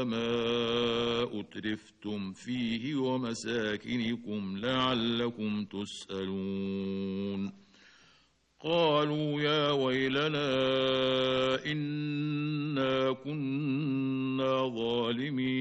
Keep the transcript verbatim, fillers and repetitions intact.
ما أترفتم فيه ومساكنكم لعلكم تسألون قالوا يا ويلنا إنا كنا ظالمين